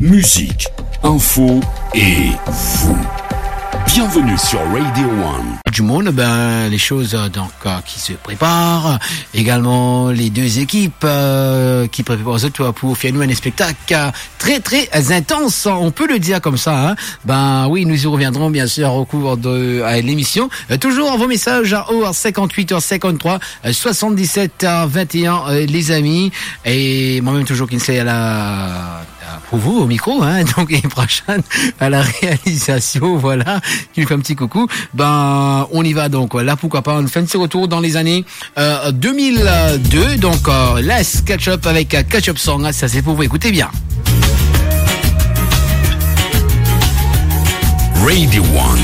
musique, info et vous. Bienvenue sur Radio One. Du monde, les choses qui se préparent. Également les deux équipes qui préparent aux autres pour faire nous un spectacle très très intense. On peut le dire comme ça. Oui, nous y reviendrons bien sûr au cours de l'émission. Toujours vos messages au 58 53 77 21 les amis. Et moi-même toujours qui sais pour vous au micro, donc et prochaine à la réalisation, voilà, qui nous fait un petit coucou. On y va donc là, pourquoi pas, on fait un petit retour dans les années 2002. Donc Let's Catch Up avec Catch Up Song, ça c'est pour vous, écoutez bien. Radio One.